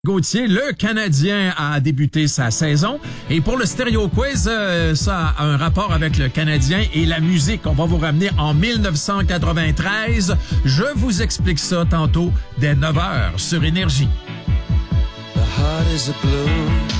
Gauthier, le Canadien a débuté sa saison. Et pour le Stéréo Quiz, ça a un rapport avec le Canadien et la musique. On va vous ramener en 1993. Je vous explique ça tantôt dès 9h sur Énergie. The heart is a blue.